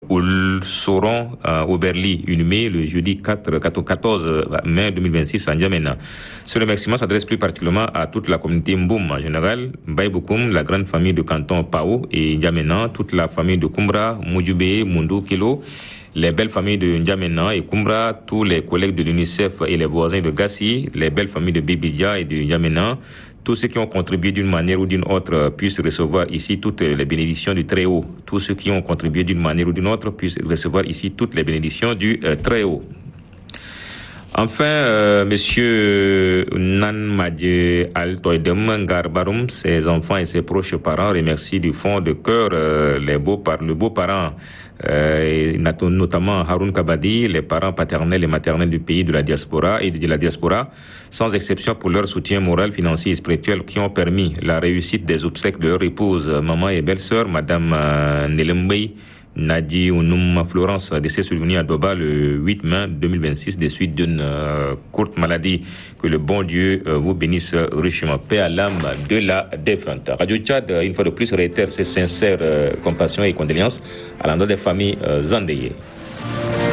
Soron Oberli, inhumé le jeudi 14 mai 2026 à N'Djamena. Ce remerciement s'adresse plus particulièrement à toute la communauté Mboum en général, Baïboukoum, la grande famille de canton Pao et N'Djamena, toute la famille de Kumbra, Moudjoubé, Mundu, Kilo, les belles familles de N'Djamena et Kumbra, tous les collègues de l'UNICEF et les voisins de Gassi, les belles familles de Bibidia et de N'Djamena, tous ceux qui ont contribué d'une manière ou d'une autre puissent recevoir ici toutes les bénédictions du Très-Haut. Tous ceux qui ont contribué d'une manière ou d'une autre puissent recevoir ici toutes les bénédictions du Très-Haut. Enfin, monsieur Nan Madje Altoydem Garbarum, ses enfants et ses proches parents remercient du fond de cœur le beau-parent, notamment Haroun Kabadi, les parents paternels et maternels du pays de la diaspora et de la diaspora, sans exception pour leur soutien moral, financier et spirituel qui ont permis la réussite des obsèques de leur épouse, maman et belle-sœur, madame Nelembey Nadi Ounoum Florence, décès survenu à Doba le 8 mai 2026 des suites d'une courte maladie. Que le bon Dieu vous bénisse richement. Paix à l'âme de la défunte. Radio Tchad, une fois de plus, réitère ses sincères compassions et condoléances à l'endroit des familles endeuillées.